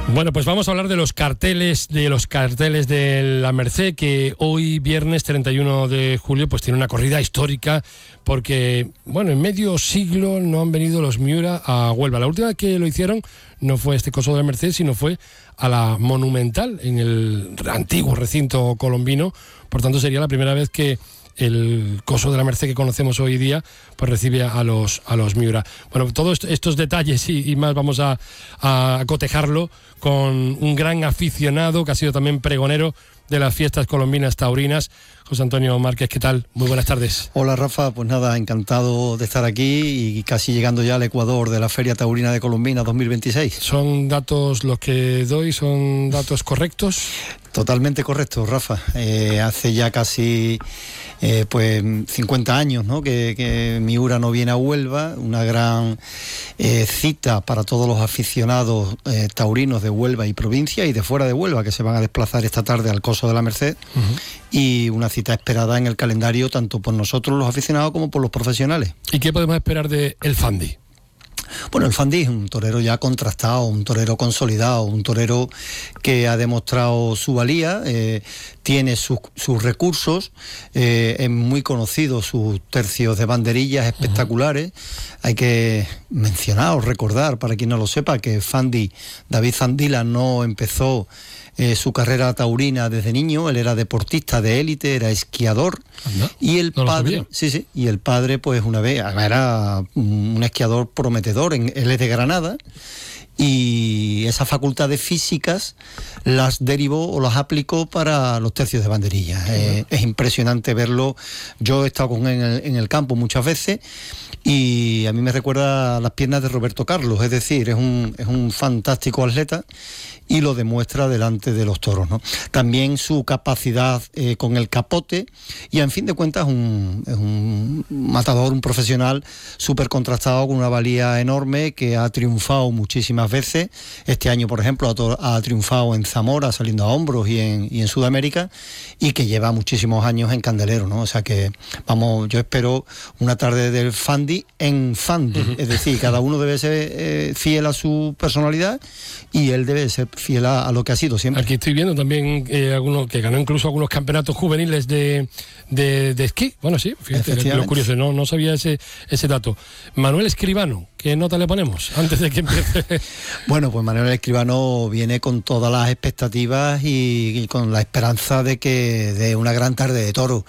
Bueno, pues vamos a hablar de los carteles de la Merced, que hoy viernes 31 de julio pues tiene una corrida histórica porque, bueno, en medio siglo no han venido los Miura a Huelva. La última vez que lo hicieron no fue este coso de la Merced, sino fue a la Monumental, en el antiguo recinto colombino. Por tanto, sería la primera vez que el coso de la Merced que conocemos hoy día pues recibe a los Miura. Bueno, todos estos detalles y más vamos a cotejarlo con un gran aficionado que ha sido también pregonero de las fiestas colombinas taurinas. José Antonio Márquez, ¿qué tal? Muy buenas tardes. Hola Rafa, pues nada, encantado de estar aquí y casi llegando ya al Ecuador de la Feria Taurina de Colombina 2026. ¿Son datos los que doy? ¿Son datos correctos? Totalmente correcto, Rafa. Hace ya casi 50 años, ¿no?, que Miura no viene a Huelva, una gran cita para todos los aficionados taurinos de Huelva y provincia y de fuera de Huelva, que se van a desplazar esta tarde al coso de la Merced. Y una cita esperada en el calendario tanto por nosotros los aficionados como por los profesionales. ¿Y qué podemos esperar de El Fandi? Bueno, el Fandi es un torero ya contrastado, un torero consolidado, un torero que ha demostrado su valía, tiene sus recursos, es muy conocido, sus tercios de banderillas espectaculares. Hay que mencionar o recordar, para quien no lo sepa, que David Zandila no empezó su carrera taurina desde niño. Él era deportista de élite, era esquiador. Anda, y el no padre, y el padre pues una vez era un esquiador prometedor, él es de Granada, y esas facultades físicas las derivó o las aplicó para los tercios de banderilla. Es impresionante verlo. Yo he estado con él en el campo muchas veces y a mí me recuerda a las piernas de Roberto Carlos, es decir, es un fantástico atleta y lo demuestra delante de los toros, ¿no? También su capacidad con el capote, y en fin de cuentas es un matador, un profesional súper contrastado, con una valía enorme, que ha triunfado muchísimas veces. Este año, por ejemplo, ha triunfado en Zamora, saliendo a hombros, y en Sudamérica, y que lleva muchísimos años en Candelero, ¿no? O sea que, yo espero una tarde del Fandi en Fandi, es decir, cada uno debe ser fiel a su personalidad y él debe ser fiel a lo que ha sido siempre. Aquí estoy viendo también alguno que ganó incluso algunos campeonatos juveniles de esquí. Bueno, sí, fíjate, lo curioso, no sabía ese dato. Manuel Escribano, ¿qué nota le ponemos antes de que empiece? Bueno, pues Manuel Escribano viene con todas las expectativas y con la esperanza de una gran tarde de toro.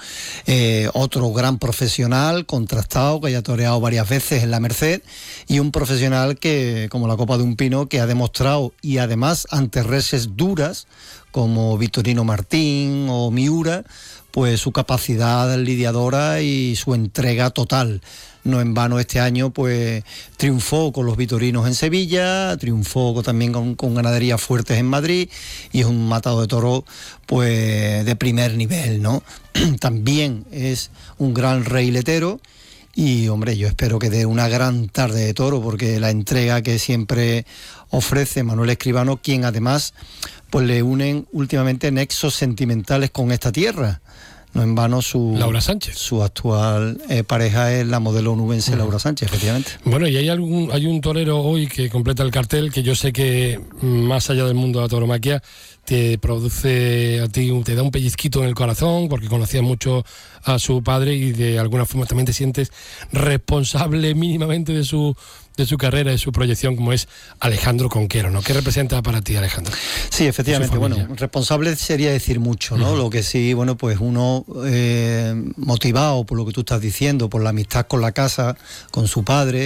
Otro gran profesional, contrastado, que haya toreado varias veces en la Merced, y un profesional que, como la copa de un pino, que ha demostrado, y además ante reses duras como Victorino Martín o Miura, pues su capacidad lidiadora y su entrega total. No en vano este año pues triunfó con los vitorinos en Sevilla, triunfó también con ganaderías fuertes en Madrid, y es un matador de toros pues de primer nivel, ¿no? También es un gran reiletero. Y hombre, yo espero que dé una gran tarde de toro, porque la entrega que siempre ofrece Manuel Escribano, quien además pues le unen últimamente nexos sentimentales con esta tierra. No en vano Laura Sánchez. Su actual pareja es la modelo onubense Laura Sánchez, efectivamente. Bueno, y hay un torero hoy que completa el cartel, que yo sé que más allá del mundo de la tauromaquia te produce a ti, te da un pellizquito en el corazón, porque conocías mucho a su padre y de alguna forma también te sientes responsable mínimamente de su carrera, de su proyección, como es Alejandro Conquero, ¿no? ¿Qué representa para ti, Alejandro? Sí, efectivamente, bueno, responsable sería decir mucho, ¿no? Lo que sí, bueno, pues uno motivado por lo que tú estás diciendo, por la amistad con la casa, con su padre,